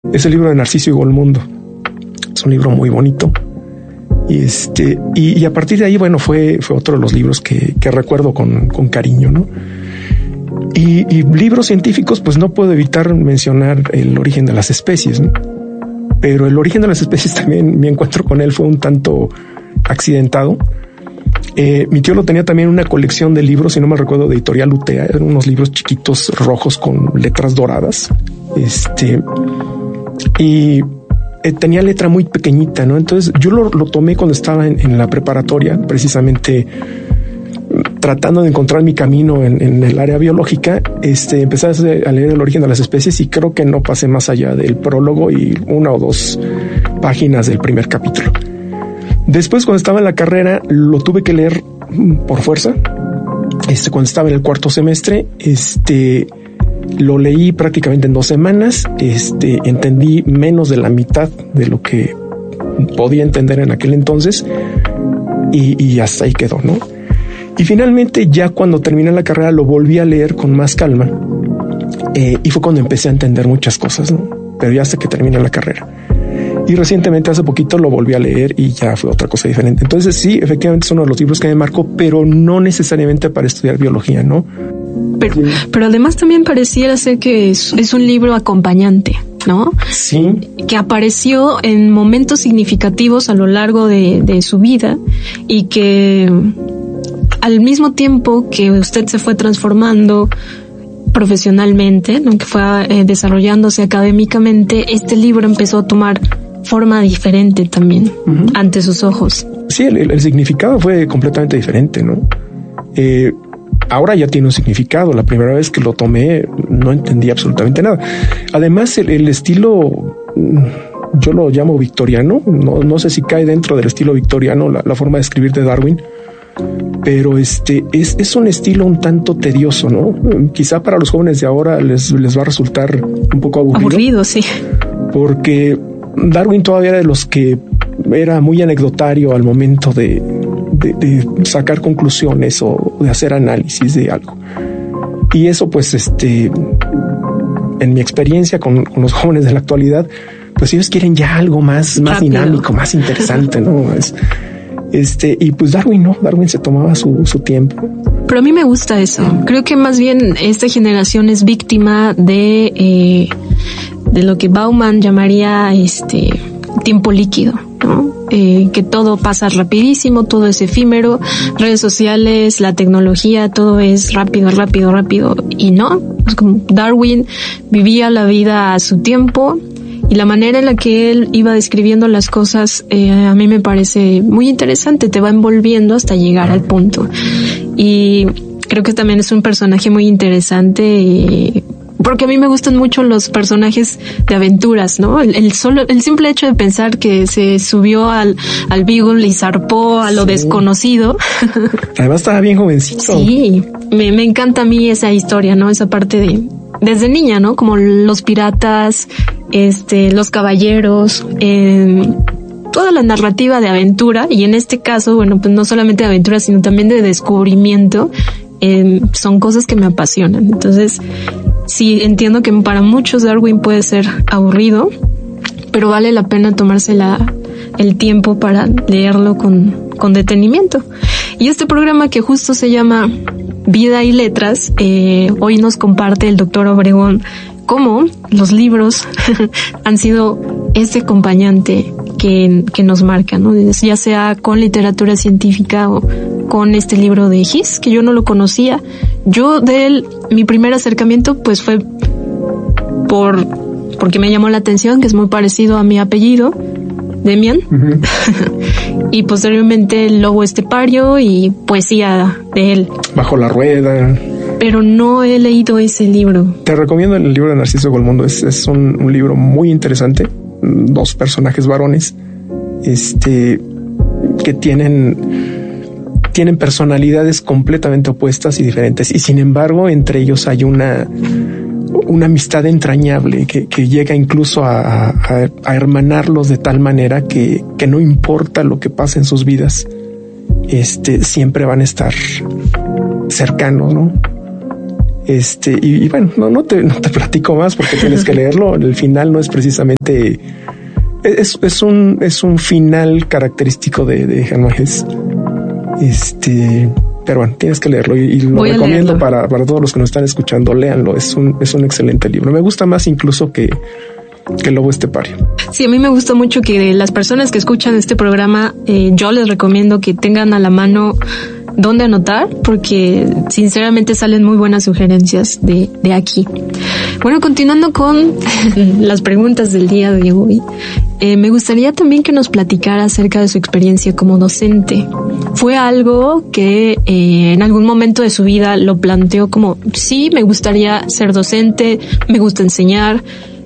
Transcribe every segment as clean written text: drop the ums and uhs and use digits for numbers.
Es el libro de Narciso y Golmundo. Es un libro muy bonito. Y a partir de ahí, bueno, fue otro de los libros que recuerdo con cariño, ¿no? Y libros científicos, pues no puedo evitar mencionar El origen de las especies, ¿no? Pero El origen de las especies también, mi encuentro con él fue un tanto accidentado. Mi tío lo tenía también en una colección de libros, si no me recuerdo, de Editorial Utea. Eran unos libros chiquitos rojos con letras doradas. Y tenía letra muy pequeñita, ¿no? Entonces yo lo tomé cuando estaba en la preparatoria, precisamente tratando de encontrar mi camino en el área biológica. Empecé a leer El origen de las especies y creo que no pasé más allá del prólogo y 1 o 2 páginas del primer capítulo. Después, cuando estaba en la carrera, lo tuve que leer por fuerza. Cuando estaba en el 4º semestre, lo leí prácticamente en 2 semanas. Entendí menos de la mitad de lo que podía entender en aquel entonces y hasta ahí quedó, ¿no? Y finalmente, ya cuando terminé la carrera, lo volví a leer con más calma y fue cuando empecé a entender muchas cosas, ¿no? Pero ya hasta que terminé la carrera. Y recientemente, hace poquito, lo volví a leer y ya fue otra cosa diferente. Entonces sí, efectivamente es uno de los libros que me marcó, pero no necesariamente para estudiar biología, ¿no? Pero además también pareciera ser que es un libro acompañante, ¿no? Sí. Que apareció en momentos significativos a lo largo de su vida y que al mismo tiempo que usted se fue transformando profesionalmente, ¿no? Que fue desarrollándose académicamente, este libro empezó a tomar forma diferente también ante sus ojos. Sí, el significado fue completamente diferente, ¿no? Ahora ya tiene un significado. La primera vez que lo tomé no entendí absolutamente nada. Además, el estilo, yo lo llamo victoriano. No sé si cae dentro del estilo victoriano la forma de escribir de Darwin, pero es un estilo un tanto tedioso, ¿no? Quizá para los jóvenes de ahora les va a resultar un poco aburrido. Aburrido, sí. Porque Darwin todavía era de los que era muy anecdotario al momento de sacar conclusiones o de hacer análisis de algo. Y eso, pues, en mi experiencia con los jóvenes de la actualidad, pues ellos quieren ya algo más dinámico, más interesante, ¿no? Y pues Darwin se tomaba su tiempo. Pero a mí me gusta eso. Creo que más bien esta generación es víctima de lo que Bauman llamaría tiempo líquido, ¿no? Que todo pasa rapidísimo, todo es efímero, redes sociales, la tecnología, todo es rápido. Y no, es como Darwin vivía la vida a su tiempo. Y la manera en la que él iba describiendo las cosas, a mí me parece muy interesante, te va envolviendo hasta llegar al punto. Y creo que también es un personaje muy interesante, porque a mí me gustan mucho los personajes de aventuras, ¿no? El simple hecho de pensar que se subió al Beagle y zarpó a lo desconocido. Además estaba bien jovencito. Sí, me encanta a mí esa historia, ¿no? Esa parte desde niña, ¿no? Como los piratas, los caballeros, toda la narrativa de aventura, y en este caso, bueno, pues no solamente de aventura, sino también de descubrimiento, son cosas que me apasionan. Entonces, sí, entiendo que para muchos Darwin puede ser aburrido, pero vale la pena tomarse el tiempo para leerlo con detenimiento. Y este programa, que justo se llama Vida y Letras, hoy nos comparte el doctor Obregón cómo los libros han sido este acompañante que nos marca, ¿no? Ya sea con literatura científica o con este libro de Hiss, que yo no lo conocía. Yo de él, mi primer acercamiento pues fue porque me llamó la atención, que es muy parecido a mi apellido, Demian. Y posteriormente El lobo estepario y poesía de él. Bajo la rueda. Pero no he leído ese libro. Te recomiendo el libro de Narciso y Golmundo. Es un libro muy interesante. 2 personajes varones que tienen personalidades completamente opuestas y diferentes, y sin embargo entre ellos hay una amistad entrañable que llega incluso a hermanarlos de tal manera que no importa lo que pase en sus vidas, siempre van a estar cercanos, ¿no? Y bueno, no te platico más porque tienes que leerlo. El final no es precisamente, es un final característico de Hermann Hesse. Pero bueno, tienes que leerlo y lo recomiendo para todos los que nos están escuchando. Léanlo, es un excelente libro. Me gusta más incluso que Lobo Estepario. Sí, a mí me gusta mucho que las personas que escuchan este programa, yo les recomiendo que tengan a la mano dónde anotar, porque sinceramente salen muy buenas sugerencias de aquí. Bueno, continuando con las preguntas del día de hoy, me gustaría también que nos platicara acerca de su experiencia como docente. ¿Fue algo que en algún momento de su vida lo planteó como, sí, me gustaría ser docente, me gusta enseñar,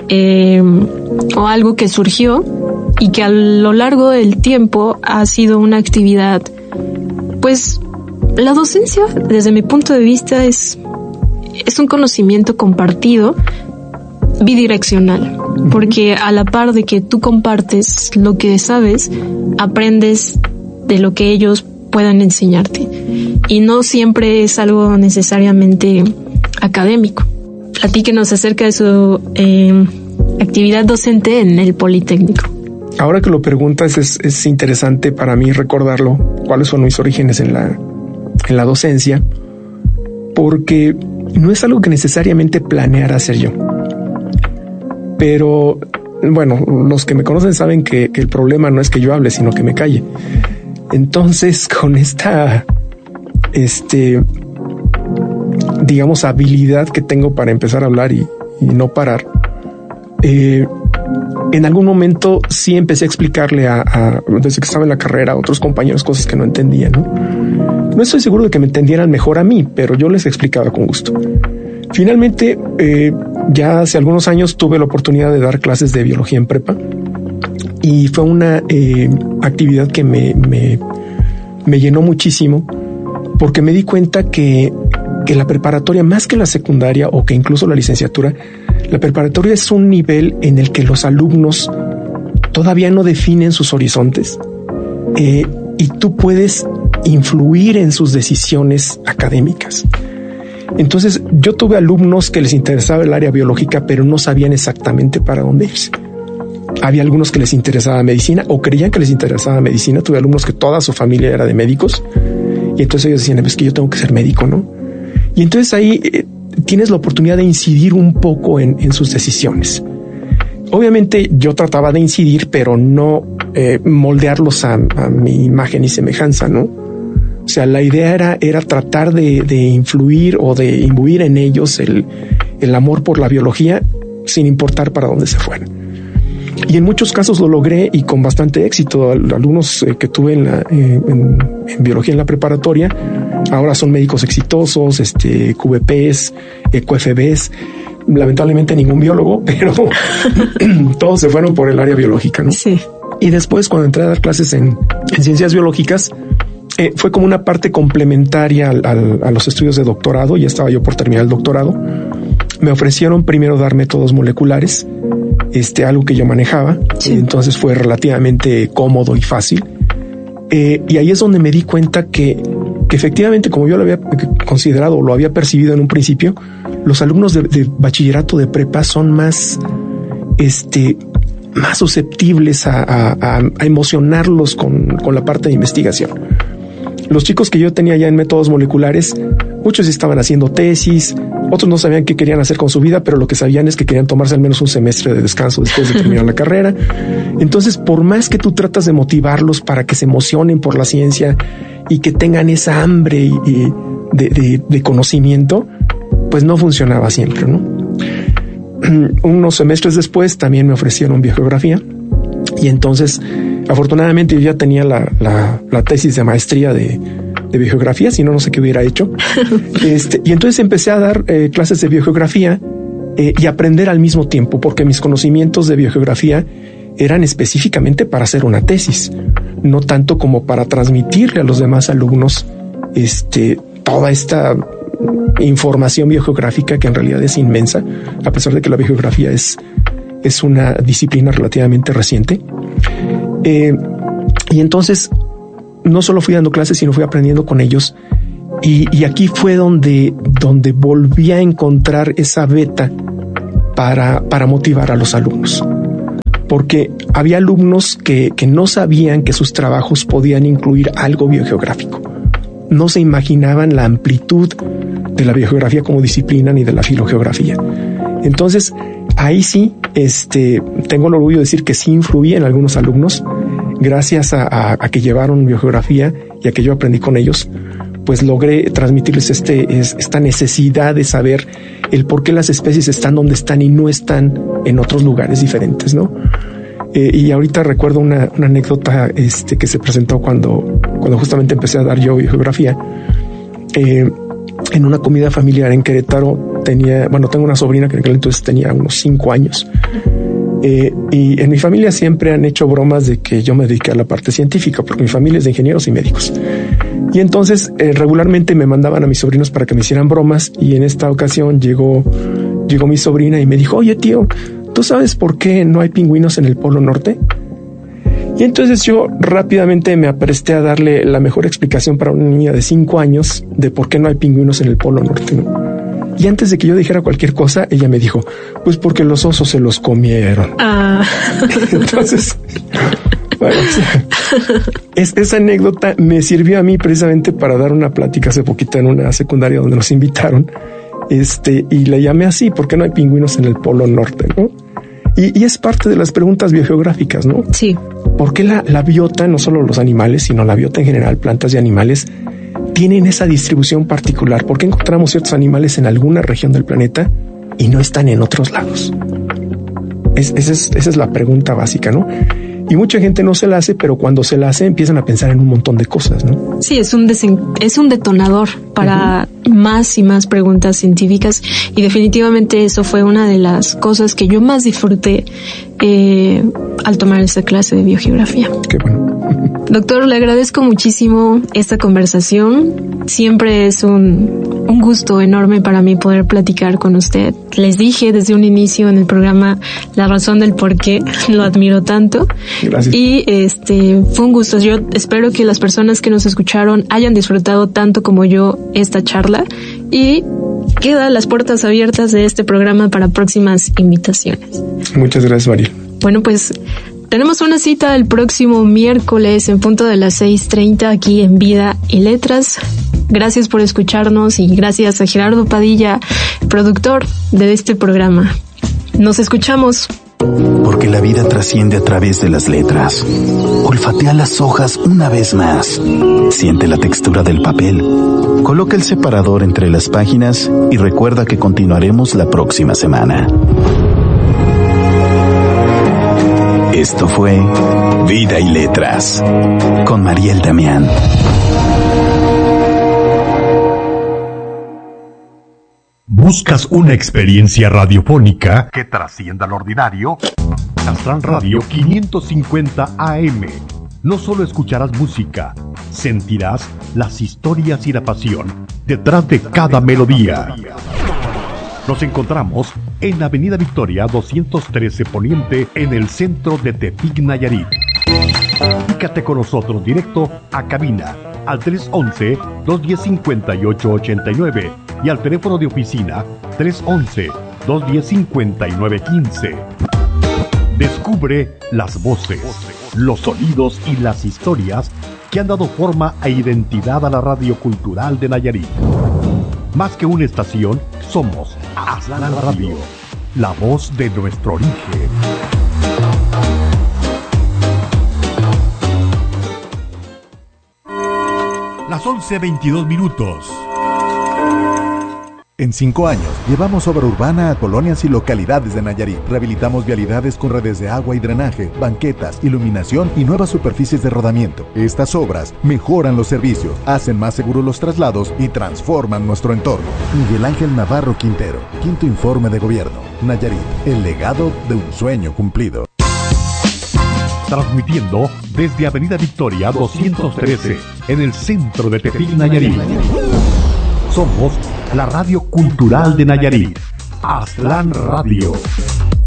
o algo que surgió y que a lo largo del tiempo ha sido una actividad? Pues la docencia, desde mi punto de vista, es un conocimiento compartido, bidireccional, porque a la par de que tú compartes lo que sabes, aprendes de lo que ellos puedan enseñarte, y no siempre es algo necesariamente académico. Platíquenos acerca de su actividad docente en el Politécnico. Ahora que lo preguntas, es interesante para mí recordarlo, cuáles son mis orígenes en la docencia, porque no es algo que necesariamente planeara hacer yo. Pero, bueno, los que me conocen saben que el problema no es que yo hable, sino que me calle. Entonces, con esta, digamos, habilidad que tengo para empezar a hablar y no parar, en algún momento sí empecé a explicarle desde que estaba en la carrera, a otros compañeros cosas que no entendían, ¿no? No estoy seguro de que me entendieran mejor a mí, pero yo les explicaba con gusto. Finalmente, ya hace algunos años tuve la oportunidad de dar clases de biología en prepa, y fue una actividad que me llenó muchísimo, porque me di cuenta que la preparatoria, más que la secundaria o que incluso la licenciatura, la preparatoria es un nivel en el que los alumnos todavía no definen sus horizontes, y tú puedes influir en sus decisiones académicas. Entonces, yo tuve alumnos que les interesaba el área biológica, pero no sabían exactamente para dónde irse. Había algunos que les interesaba medicina o creían que les interesaba medicina. Tuve alumnos que toda su familia era de médicos, y entonces ellos decían, es que yo tengo que ser médico, ¿no? Y entonces ahí tienes la oportunidad de incidir un poco en sus decisiones. Obviamente yo trataba de incidir, pero no moldearlos a mi imagen y semejanza, ¿no? O sea, la idea era tratar de influir o de imbuir en ellos el amor por la biología, sin importar para dónde se fueran. Y en muchos casos lo logré, y con bastante éxito. Alumnos que tuve en biología en la preparatoria ahora son médicos exitosos, QVPs, QFBs. Lamentablemente ningún biólogo, pero todos se fueron por el área biológica, ¿no? Sí. Y después, cuando entré a dar clases en ciencias biológicas, fue como una parte complementaria a los estudios de doctorado. Ya estaba yo por terminar el doctorado. Me ofrecieron primero dar métodos moleculares, algo que yo manejaba. Sí. Entonces fue relativamente cómodo y fácil. Y ahí es donde me di cuenta que efectivamente, como yo lo había considerado o lo había percibido en un principio, los alumnos de bachillerato de prepa son más susceptibles a emocionarlos con la parte de investigación. Los chicos que yo tenía ya en métodos moleculares, muchos estaban haciendo tesis, otros no sabían qué querían hacer con su vida, pero lo que sabían es que querían tomarse al menos un semestre de descanso después de terminar la carrera. Entonces, por más que tú tratas de motivarlos para que se emocionen por la ciencia y que tengan esa hambre de conocimiento, pues no funcionaba siempre, ¿no? Unos semestres después también me ofrecieron biogeografía, y entonces afortunadamente yo ya tenía la tesis de maestría de biogeografía, si no, no sé qué hubiera hecho. Y entonces empecé a dar clases de biogeografía y aprender al mismo tiempo, porque mis conocimientos de biogeografía eran específicamente para hacer una tesis, no tanto como para transmitirle a los demás alumnos toda esta información biogeográfica, que en realidad es inmensa, a pesar de que la biogeografía es una disciplina relativamente reciente. Y entonces no solo fui dando clases, sino fui aprendiendo con ellos, Y aquí fue donde volví a encontrar esa beta para motivar a los alumnos. Porque había alumnos que no sabían que sus trabajos podían incluir algo biogeográfico. No se imaginaban la amplitud de la biogeografía como disciplina ni de la filogeografía. Entonces, ahí sí, tengo el orgullo de decir que sí influí en algunos alumnos, gracias a que llevaron biogeografía y a que yo aprendí con ellos, pues logré transmitirles esta necesidad de saber el por qué las especies están donde están y no están en otros lugares diferentes, ¿no? Y ahorita recuerdo una anécdota que se presentó cuando justamente empecé a dar yo biogeografía. En una comida familiar en Querétaro tengo una sobrina que en aquel entonces tenía unos 5 años. Y en mi familia siempre han hecho bromas de que yo me dediqué a la parte científica, porque mi familia es de ingenieros y médicos. Y entonces regularmente me mandaban a mis sobrinos para que me hicieran bromas, y en esta ocasión llegó mi sobrina y me dijo: oye tío, ¿tú sabes por qué no hay pingüinos en el Polo Norte? Y entonces yo rápidamente me apresté a darle la mejor explicación para una niña de 5 años de por qué no hay pingüinos en el Polo Norte, ¿no? Y antes de que yo dijera cualquier cosa, ella me dijo: pues porque los osos se los comieron. Entonces, bueno, esa anécdota me sirvió a mí precisamente para dar una plática hace poquito en una secundaria donde nos invitaron, y le llamé así: ¿por qué no hay pingüinos en el Polo Norte, no? Y es parte de las preguntas biogeográficas, ¿no? Sí. ¿Por qué la biota, no solo los animales, sino la biota en general, plantas y animales, tienen esa distribución particular? ¿Por qué encontramos ciertos animales en alguna región del planeta y no están en otros lados? Esa es la pregunta básica, ¿no? Y mucha gente no se la hace, pero cuando se la hace empiezan a pensar en un montón de cosas, ¿no? Sí, es un detonador para más y más preguntas científicas, y definitivamente eso fue una de las cosas que yo más disfruté al tomar esta clase de biogeografía. Qué bueno. Doctor, le agradezco muchísimo esta conversación. Siempre es un gusto enorme para mí poder platicar con usted. Les dije desde un inicio en el programa la razón del por qué lo admiro tanto. Gracias. Y fue un gusto. Yo espero que las personas que nos escucharon hayan disfrutado tanto como yo esta charla, y quedan las puertas abiertas de este programa para próximas invitaciones. Muchas gracias, Mariel. Bueno, pues tenemos una cita el próximo miércoles en punto de las 6:30 aquí en Vida y Letras. Gracias por escucharnos, y gracias a Gerardo Padilla, productor de este programa. Nos escuchamos. Porque la vida trasciende a través de las letras. Olfatea las hojas una vez más. Siente la textura del papel. Coloca el separador entre las páginas y recuerda que continuaremos la próxima semana. Esto fue Vida y Letras con Mariel Damián. ¿Buscas una experiencia radiofónica que trascienda lo ordinario? Aztlán Radio 550 AM. No solo escucharás música, sentirás las historias y la pasión detrás de cada melodía. Nos encontramos en Avenida Victoria 213 Poniente, en el centro de Tepic, Nayarit. Comunícate con nosotros directo a cabina al 311-210-5889 y al teléfono de oficina 311-210-5915. Descubre las voces, los sonidos y las historias que han dado forma e identidad a la radio cultural de Nayarit. Más que una estación, somos Aztlán Radio, la voz de nuestro origen. Las 11:22. En 5 años, llevamos obra urbana a colonias y localidades de Nayarit. Rehabilitamos vialidades con redes de agua y drenaje, banquetas, iluminación y nuevas superficies de rodamiento. Estas obras mejoran los servicios, hacen más seguros los traslados y transforman nuestro entorno. Miguel Ángel Navarro Quintero, 5º Informe de Gobierno. Nayarit, el legado de un sueño cumplido. Transmitiendo desde Avenida Victoria 213, en el centro de Tepic, Nayarit. Somos la radio cultural de Nayarit, Aztlán Radio.